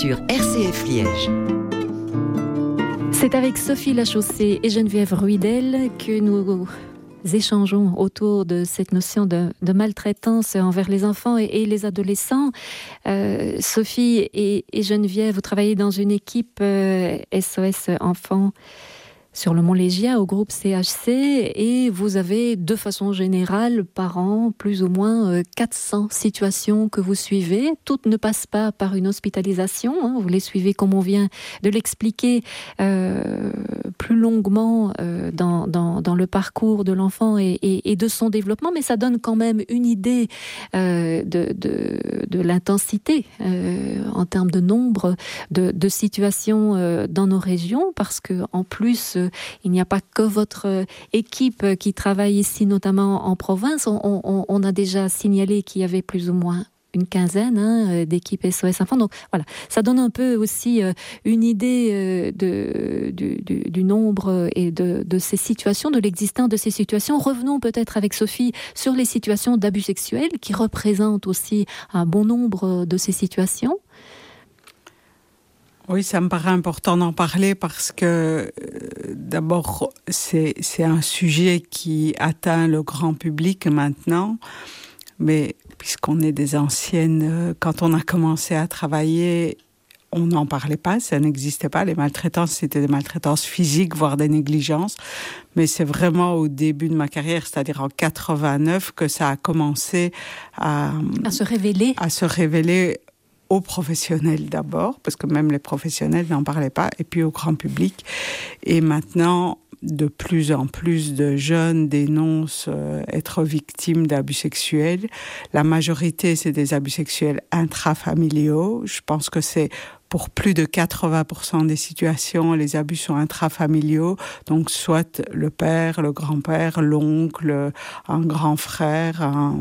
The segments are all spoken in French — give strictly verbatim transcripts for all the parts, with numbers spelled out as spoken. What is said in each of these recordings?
sur R C F Liège. C'est avec Sophie Lachaussée et Geneviève Ruidel que nous échangeons autour de cette notion de, de maltraitance envers les enfants et, et les adolescents. Euh, Sophie et, et Geneviève, vous travaillez dans une équipe euh, S O S Enfants sur le Mont Légia, au groupe C H C, et vous avez de façon générale par an plus ou moins euh, quatre cents situations que vous suivez. Toutes ne passent pas par une hospitalisation, hein. Vous les suivez comme on vient de l'expliquer euh, plus longuement euh, dans, dans, dans le parcours de l'enfant et, et, et de son développement, mais ça donne quand même une idée euh, de, de, de l'intensité euh, en termes de nombre de, de situations euh, dans nos régions, parce que en plus euh, il n'y a pas que votre équipe qui travaille ici, notamment en province. On, on, on a déjà signalé qu'il y avait plus ou moins une quinzaine hein, d'équipes S O S Enfants. Donc voilà, ça donne un peu aussi euh, une idée euh, de, du, du, du nombre et de, de ces situations, de l'existence de ces situations. Revenons peut-être avec Sophie sur les situations d'abus sexuels qui représentent aussi un bon nombre de ces situations. Oui, ça me paraît important d'en parler parce que euh, d'abord, c'est, c'est un sujet qui atteint le grand public maintenant, mais puisqu'on est des anciennes, euh, quand on a commencé à travailler, on n'en parlait pas, ça n'existait pas. Les maltraitances, c'était des maltraitances physiques, voire des négligences, mais c'est vraiment au début de ma carrière, c'est-à-dire en quatre-vingt-neuf, que ça a commencé à, à se révéler. À se révéler aux professionnels d'abord, parce que même les professionnels n'en parlaient pas, et puis au grand public. Et maintenant, de plus en plus de jeunes dénoncent euh, être victimes d'abus sexuels. La majorité, c'est des abus sexuels intrafamiliaux. Je pense que c'est pour plus de quatre-vingts pour cent des situations, les abus sont intrafamiliaux, donc soit le père, le grand-père, l'oncle, un grand frère, un...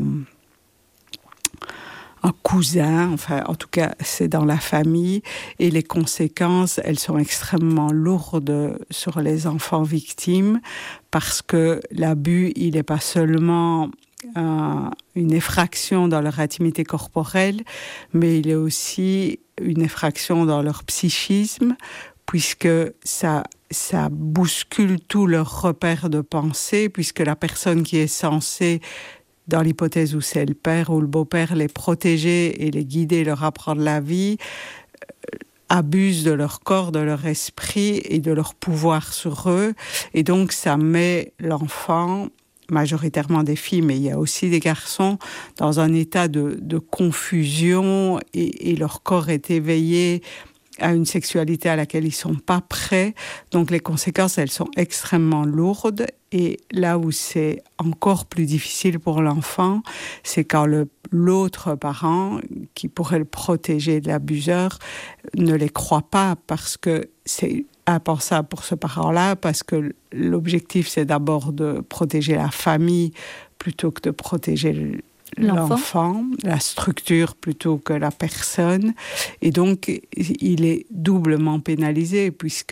un cousin, enfin, en tout cas, c'est dans la famille. Et les conséquences, elles sont extrêmement lourdes sur les enfants victimes parce que l'abus, il n'est pas seulement euh, une effraction dans leur intimité corporelle, mais il est aussi une effraction dans leur psychisme, puisque ça, ça bouscule tout leur repère de pensée, puisque la personne qui est censée, dans l'hypothèse où c'est le père ou le beau-père, les protéger et les guider, leur apprendre la vie, euh, abusent de leur corps, de leur esprit et de leur pouvoir sur eux. Et donc, ça met l'enfant, majoritairement des filles, mais il y a aussi des garçons, dans un état de, de confusion et, et leur corps est éveillé à une sexualité à laquelle ils sont pas prêts. Donc les conséquences, elles sont extrêmement lourdes. Et là où c'est encore plus difficile pour l'enfant, c'est quand le, l'autre parent, qui pourrait le protéger de l'abuseur, ne les croit pas, parce que c'est impensable pour ce parent-là, parce que l'objectif, c'est d'abord de protéger la famille plutôt que de protéger le L'enfant. l'enfant, la structure plutôt que la personne. Et donc, il est doublement pénalisé puisque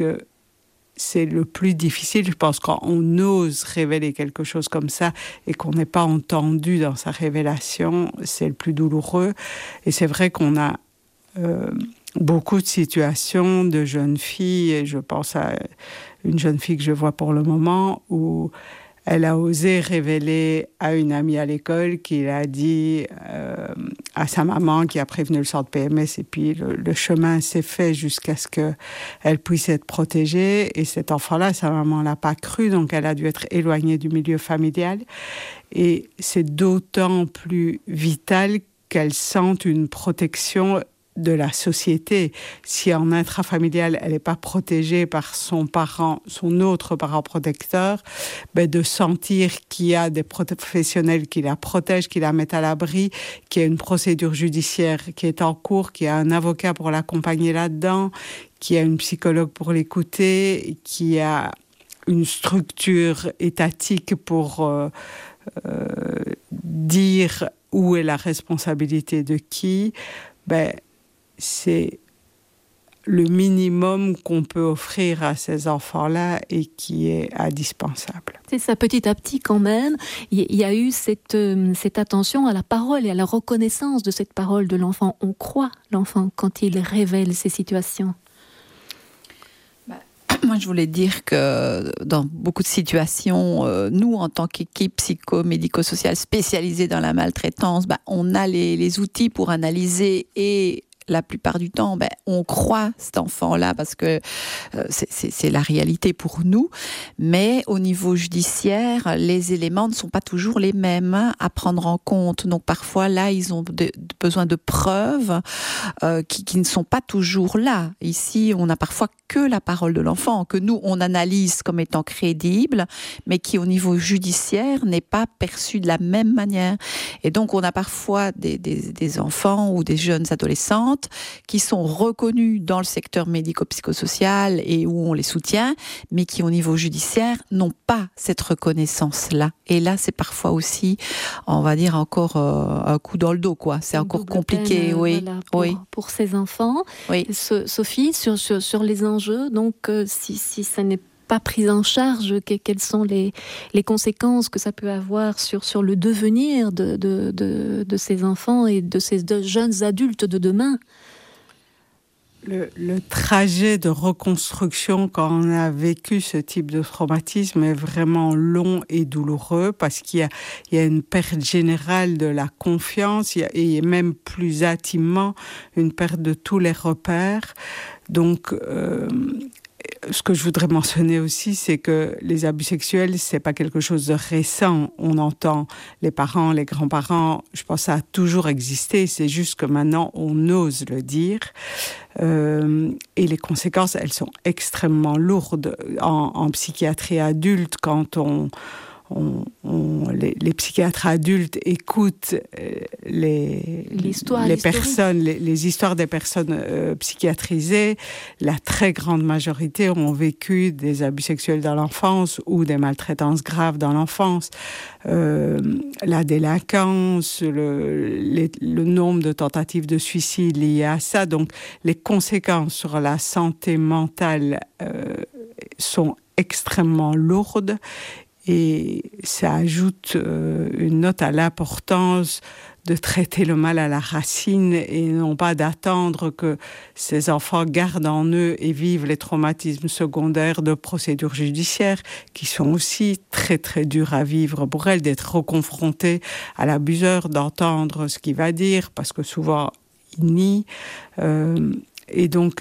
c'est le plus difficile. Je pense quand on ose révéler quelque chose comme ça et qu'on n'est pas entendu dans sa révélation, c'est le plus douloureux. Et c'est vrai qu'on a euh, beaucoup de situations de jeunes filles, et je pense à une jeune fille que je vois pour le moment, où elle a osé révéler à une amie à l'école qu'il a dit euh, à sa maman, qui a prévenu le centre P M S, et puis le, le chemin s'est fait jusqu'à ce qu'elle puisse être protégée. Et cet enfant-là, sa maman l'a pas cru, donc elle a dû être éloignée du milieu familial. Et c'est d'autant plus vital qu'elle sente une protection de la société. Si en intrafamilial, elle n'est pas protégée par son parent, son autre parent protecteur, ben de sentir qu'il y a des professionnels qui la protègent, qui la mettent à l'abri, qu'il y a une procédure judiciaire qui est en cours, qu'il y a un avocat pour l'accompagner là-dedans, qu'il y a une psychologue pour l'écouter, qu'il y a une structure étatique pour euh, euh, dire où est la responsabilité de qui, ben c'est le minimum qu'on peut offrir à ces enfants-là et qui est indispensable. C'est ça, petit à petit quand même, il y a eu cette, euh, cette attention à la parole et à la reconnaissance de cette parole de l'enfant. On croit l'enfant quand il révèle ces situations. Moi, je voulais dire que dans beaucoup de situations, euh, nous, en tant qu'équipe psycho-médico-sociale spécialisée dans la maltraitance, bah, on a les, les outils pour analyser et la plupart du temps, ben, on croit cet enfant-là parce que euh, c'est, c'est, c'est la réalité pour nous. Mais au niveau judiciaire, les éléments ne sont pas toujours les mêmes à prendre en compte. Donc parfois, là, ils ont de, de, besoin de preuves euh, qui, qui ne sont pas toujours là. Ici, on a parfois que la parole de l'enfant, que nous, on analyse comme étant crédible, mais qui, au niveau judiciaire, n'est pas perçue de la même manière. Et donc, on a parfois des, des, des enfants ou des jeunes adolescentes qui sont reconnus dans le secteur médico-psychosocial et où on les soutient, mais qui, au niveau judiciaire, n'ont pas cette reconnaissance-là. Et là, c'est parfois aussi, on va dire, encore euh, un coup dans le dos, quoi. C'est encore compliqué, peine, oui. Voilà, pour, oui. pour ces enfants. Oui. So, Sophie, sur, sur, sur les enjeux, donc, euh, si, si ça n'est pas pris en charge, que, quelles sont les, les conséquences que ça peut avoir sur, sur le devenir de, de, de, de ces enfants et de ces de jeunes adultes de demain? Le, le trajet de reconstruction quand on a vécu ce type de traumatisme est vraiment long et douloureux parce qu'il y a, il y a une perte générale de la confiance il y a, et même plus intimement une perte de tous les repères. Donc, euh, ce que je voudrais mentionner aussi, c'est que les abus sexuels, c'est pas quelque chose de récent. On entend les parents, les grands-parents, je pense que ça a toujours existé, c'est juste que maintenant on ose le dire. Euh, et les conséquences, elles sont extrêmement lourdes en, en psychiatrie adulte quand on... On, on, les, les psychiatres adultes écoutent euh, les, les personnes, les, les histoires des personnes euh, psychiatrisées. La très grande majorité ont vécu des abus sexuels dans l'enfance ou des maltraitances graves dans l'enfance. Euh, la délinquance, le, les, le nombre de tentatives de suicide liées à ça. Donc, les conséquences sur la santé mentale euh, sont extrêmement lourdes. Et ça ajoute euh, une note à l'importance de traiter le mal à la racine et non pas d'attendre que ces enfants gardent en eux et vivent les traumatismes secondaires de procédures judiciaires qui sont aussi très très durs à vivre pour elles, d'être reconfrontées à l'abuseur, d'entendre ce qu'il va dire parce que souvent il nie. Euh, et donc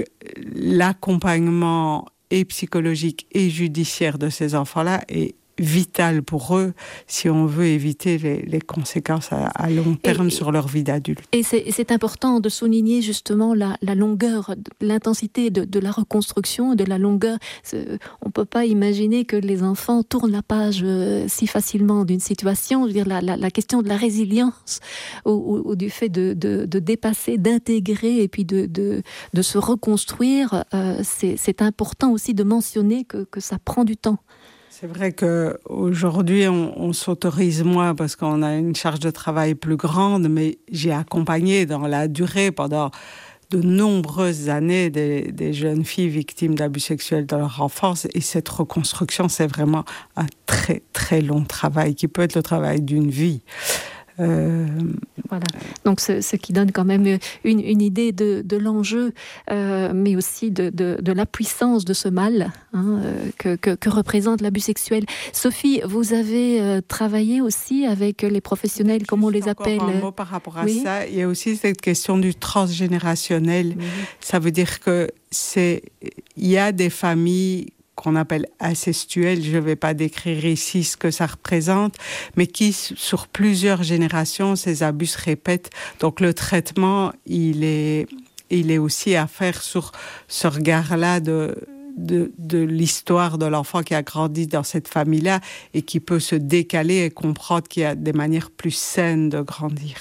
l'accompagnement et psychologique et judiciaire de ces enfants-là est vital pour eux si on veut éviter les, les conséquences à, à long terme et, sur leur vie d'adulte. Et c'est, c'est important de souligner justement la, la longueur, l'intensité de, de la reconstruction, de la longueur. C'est, on ne peut pas imaginer que les enfants tournent la page euh, si facilement d'une situation. Je veux dire, la, la, la question de la résilience ou, ou, ou du fait de, de, de dépasser, d'intégrer et puis de, de, de se reconstruire, euh, c'est, c'est important aussi de mentionner que, que ça prend du temps. C'est vrai qu'aujourd'hui, on, on s'autorise moins parce qu'on a une charge de travail plus grande, mais j'ai accompagné dans la durée pendant de nombreuses années des, des jeunes filles victimes d'abus sexuels dans leur enfance. Et cette reconstruction, c'est vraiment un très, très long travail qui peut être le travail d'une vie. Euh... Voilà. Donc ce, ce qui donne quand même une, une idée de, de l'enjeu, euh, mais aussi de, de, de la puissance de ce mal hein, euh, que, que, que représente l'abus sexuel. Sophie, vous avez euh, travaillé aussi avec les professionnels, comme on les appelle. Un mot par rapport à oui. ça. Il y a aussi cette question du transgénérationnel. Oui. Ça veut dire que c'est, il y a des familles qu'on appelle incestuelles, je ne vais pas décrire ici ce que ça représente, mais qui, sur plusieurs générations, ces abus se répètent. Donc le traitement, il est, il est aussi à faire sur ce regard-là de, de, de l'histoire de l'enfant qui a grandi dans cette famille-là et qui peut se décaler et comprendre qu'il y a des manières plus saines de grandir.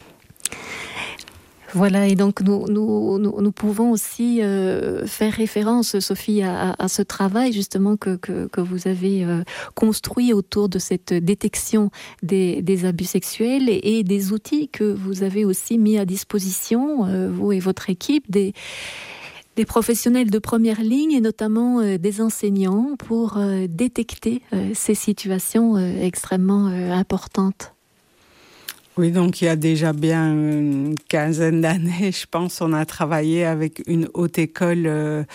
Voilà, et donc nous, nous, nous, nous pouvons aussi euh, faire référence, Sophie, à, à ce travail justement que, que, que vous avez euh, construit autour de cette détection des, des abus sexuels et, et des outils que vous avez aussi mis à disposition, euh, vous et votre équipe, des... des professionnels de première ligne et notamment euh, des enseignants pour euh, détecter euh, ces situations euh, extrêmement euh, importantes. Oui, donc il y a déjà bien une quinzaine d'années, je pense, on a travaillé avec une haute école euh,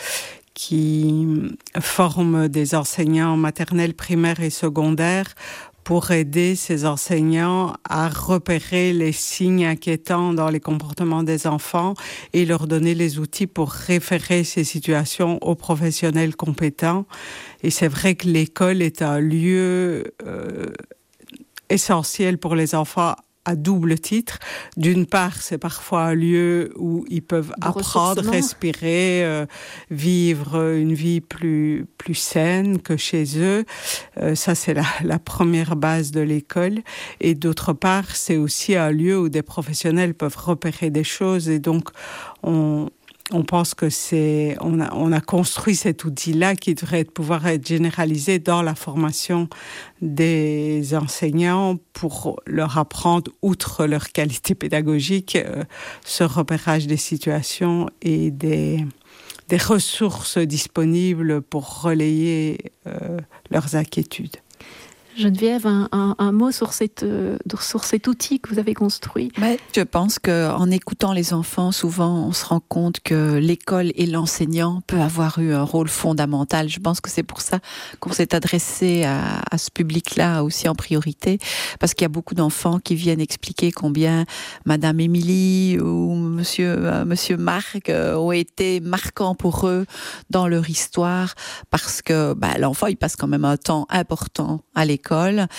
qui forme des enseignants maternels, primaires et secondaires pour aider ces enseignants à repérer les signes inquiétants dans les comportements des enfants et leur donner les outils pour référer ces situations aux professionnels compétents. Et c'est vrai que l'école est un lieu euh, essentiel pour les enfants à double titre. D'une part, c'est parfois un lieu où ils peuvent de apprendre, respirer, euh, vivre une vie plus, plus saine que chez eux. Euh, ça, c'est la, la première base de l'école. Et d'autre part, c'est aussi un lieu où des professionnels peuvent repérer des choses. Et donc, on... On pense que c'est, on a, on a construit cet outil-là qui devrait pouvoir être généralisé dans la formation des enseignants pour leur apprendre, outre leur qualité pédagogique, euh, ce repérage des situations et des, des ressources disponibles pour relayer euh, leurs inquiétudes. Geneviève, un, un, un mot sur, cette, euh, sur cet outil que vous avez construit. Mais je pense qu'en écoutant les enfants, souvent on se rend compte que l'école et l'enseignant peuvent avoir eu un rôle fondamental. Je pense que c'est pour ça qu'on s'est adressé à, à ce public-là aussi en priorité, parce qu'il y a beaucoup d'enfants qui viennent expliquer combien Madame Émilie ou Monsieur, euh, Monsieur Marc euh, ont été marquants pour eux dans leur histoire, parce que bah, l'enfant il passe quand même un temps important à l'école.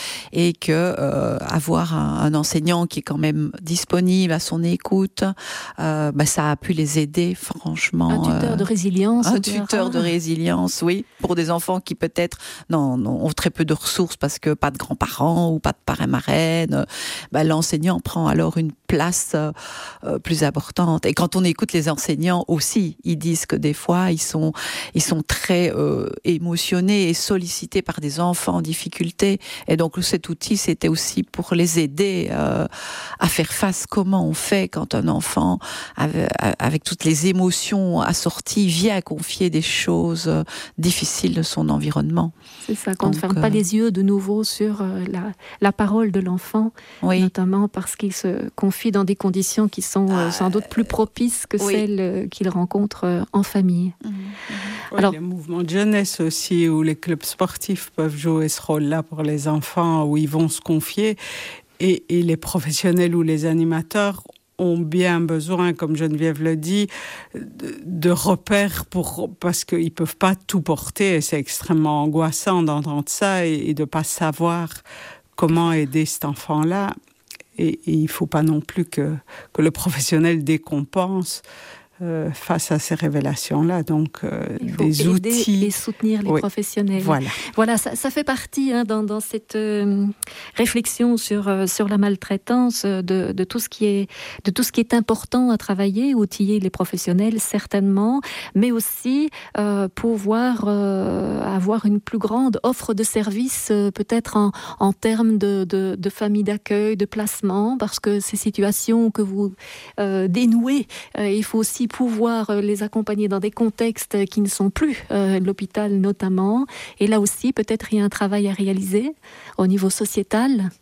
Et que euh, avoir un, un enseignant qui est quand même disponible, à son écoute, euh, bah, ça a pu les aider franchement. Un tuteur euh, de résilience. Un tuteur ah. de résilience, oui, pour des enfants qui peut-être non, non, ont très peu de ressources parce que pas de grands-parents ou pas de parrain-marraine. Bah, l'enseignant prend alors une place euh, plus importante. Et quand on écoute les enseignants aussi, ils disent que des fois ils sont, ils sont très euh, émotionnés et sollicités par des enfants en difficulté. Et donc cet outil, c'était aussi pour les aider euh, à faire face. Comment on fait quand un enfant, avec, avec toutes les émotions assorties, vient confier des choses difficiles de son environnement. C'est ça, qu'on ne ferme euh... pas les yeux de nouveau sur euh, la, la parole de l'enfant, oui. Notamment parce qu'il se confie dans des conditions qui sont euh, sans doute plus propices que oui. celles euh, qu'il rencontre euh, en famille. Mmh. Oui, alors, les mouvements de jeunesse aussi, où les clubs sportifs peuvent jouer ce rôle-là pour les enfants, où ils vont se confier, et, et les professionnels ou les animateurs ont bien besoin, comme Geneviève le dit, de, de repères pour, parce qu'ils ne peuvent pas tout porter, et c'est extrêmement angoissant d'entendre ça et, et de ne pas savoir comment aider cet enfant-là. Et, et il ne faut pas non plus que, que le professionnel décompense Euh, face à ces révélations-là, donc euh, il faut des aider outils et soutenir les oui. professionnels. Voilà, voilà, ça, ça fait partie hein, dans, dans cette euh, réflexion sur euh, sur la maltraitance de, de tout ce qui est de tout ce qui est important à travailler, outiller les professionnels certainement, mais aussi euh, pouvoir euh, avoir une plus grande offre de services, euh, peut-être en, en termes de, de, de famille d'accueil, de placement, parce que ces situations que vous euh, dénouez, euh, il faut aussi pouvoir les accompagner dans des contextes qui ne sont plus euh, l'hôpital notamment. Et là aussi, peut-être il y a un travail à réaliser au niveau sociétal.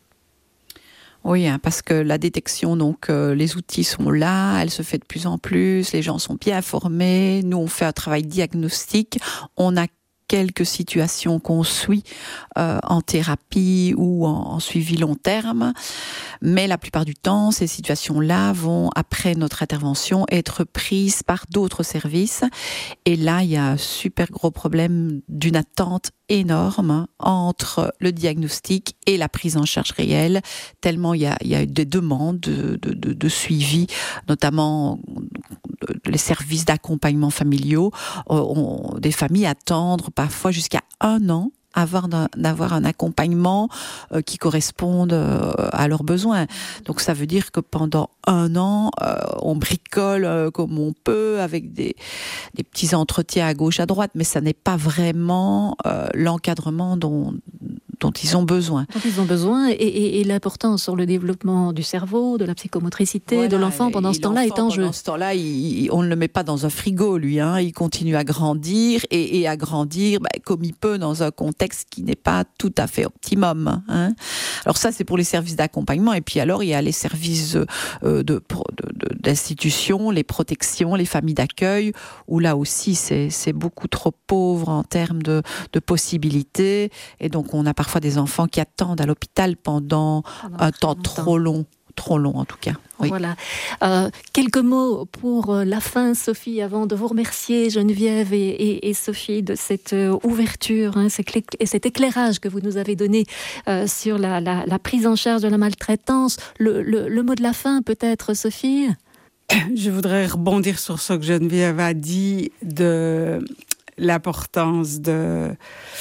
Oui, hein, parce que la détection, donc euh, les outils sont là, elle se fait de plus en plus, les gens sont bien formés, nous on fait un travail diagnostique, on a quelques situations qu'on suit euh, en thérapie ou en, en suivi long terme, mais la plupart du temps, ces situations-là vont, après notre intervention, être prises par d'autres services. Et là, il y a un super gros problème d'une attente énorme entre le diagnostic et la prise en charge réelle, tellement il y a, il y a des demandes de, de, de, de suivi, notamment les services d'accompagnement familiaux. On, des familles attendent parfois jusqu'à un an Avoir d'avoir un accompagnement euh, qui corresponde euh, à leurs besoins. Donc ça veut dire que pendant un an, euh, on bricole euh, comme on peut avec des, des petits entretiens à gauche, à droite, mais ça n'est pas vraiment euh, l'encadrement dont, dont ils ont besoin. Dont ils ont besoin, et, et, et l'importance sur le développement du cerveau, de la psychomotricité, voilà, de l'enfant pendant ce temps-là est en jeu. Pendant ce temps-là, il, on ne le met pas dans un frigo, lui. Hein. Il continue à grandir, et, et à grandir bah, comme il peut dans un contexte qui n'est pas tout à fait optimum. Hein. Alors ça, c'est pour les services d'accompagnement. Et puis alors, il y a les services euh, de, de, de, d'institutions, les protections, les familles d'accueil, où là aussi, c'est, c'est beaucoup trop pauvre en termes de, de possibilités. Et donc, on a parfois des enfants qui attendent à l'hôpital pendant, pendant un temps longtemps. trop long. Trop long en tout cas. Oui. Voilà. Euh, quelques mots pour la fin, Sophie, avant de vous remercier, Geneviève et, et, et Sophie, de cette ouverture hein, et cet éclairage que vous nous avez donné euh, sur la, la, la prise en charge de la maltraitance. Le, le, le mot de la fin, peut-être, Sophie ? Je voudrais rebondir sur ce que Geneviève a dit de l'importance de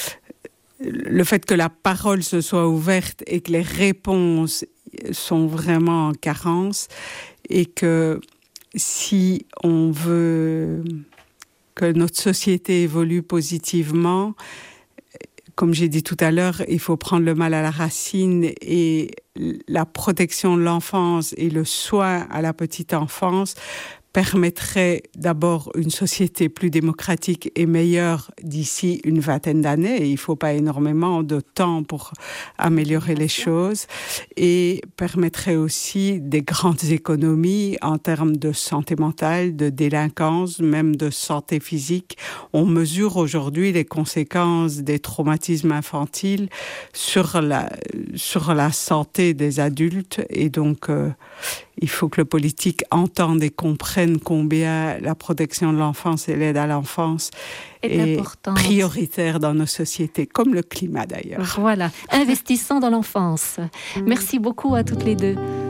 le fait que la parole se soit ouverte et que les réponses sont vraiment en carence, et que si on veut que notre société évolue positivement, comme j'ai dit tout à l'heure, il faut prendre le mal à la racine, et la protection de l'enfance et le soin à la petite enfance permettrait d'abord une société plus démocratique et meilleure d'ici une vingtaine d'années. Et il ne faut pas énormément de temps pour améliorer les choses, et permettrait aussi des grandes économies en termes de santé mentale, de délinquance, même de santé physique. On mesure aujourd'hui les conséquences des traumatismes infantiles sur la, sur la santé des adultes, et donc euh, il faut que le politique entende et comprenne combien la protection de l'enfance et l'aide à l'enfance est, est prioritaire dans nos sociétés, comme le climat d'ailleurs. Voilà, investissons dans l'enfance. Merci beaucoup à toutes les deux.